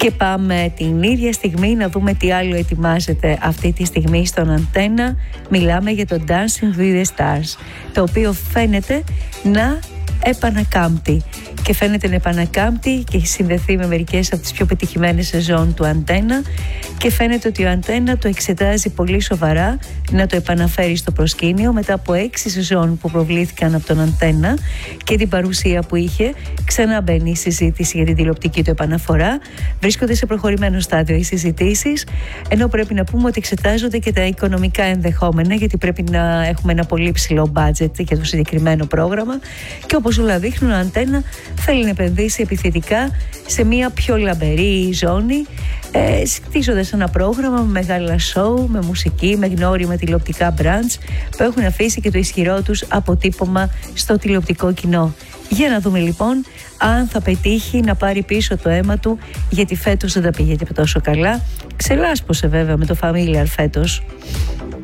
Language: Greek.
Και πάμε την ίδια στιγμή να δούμε τι άλλο ετοιμάζεται αυτή τη στιγμή στον Αντένα. Μιλάμε για το Dancing with the Stars, το οποίο φαίνεται να επανακάμπτει. Και φαίνεται να επανακάμπτει και έχει συνδεθεί με μερικές από τις πιο πετυχημένες σεζόν του Αντένα, και φαίνεται ότι ο Αντένα το εξετάζει πολύ σοβαρά να το επαναφέρει στο προσκήνιο μετά από 6 σεζόν που προβλήθηκαν από τον Αντένα και την παρουσία που είχε. Ξανά μπαίνει η συζήτηση για την τηλεοπτική του επαναφορά. Βρίσκονται σε προχωρημένο στάδιο οι συζητήσεις, ενώ πρέπει να πούμε ότι εξετάζονται και τα οικονομικά ενδεχόμενα, γιατί πρέπει να έχουμε ένα πολύ ψηλό budget για το συγκεκριμένο πρόγραμμα, και όπως όλα δείχνουν, ο Αντένα θέλει να επενδύσει επιθετικά σε μια πιο λαμπερή ζώνη, στήσοντας ένα πρόγραμμα με μεγάλα σοου, με μουσική, με γνώριμα τηλεοπτικά brands που έχουν αφήσει και το ισχυρό τους αποτύπωμα στο τηλεοπτικό κοινό. Για να δούμε λοιπόν αν θα πετύχει να πάρει πίσω το αίμα του, γιατί φέτος δεν τα πήγε και τόσο καλά. Ξελάσπωσε βέβαια με το Familiar φέτος.